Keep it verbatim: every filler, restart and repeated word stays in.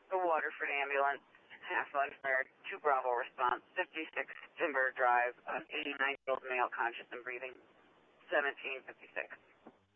The Waterford ambulance, half-life nerd, two Bravo response, fifty-six Timber Drive, an eighty-nine-year-old male conscious and breathing, seventeen fifty-six.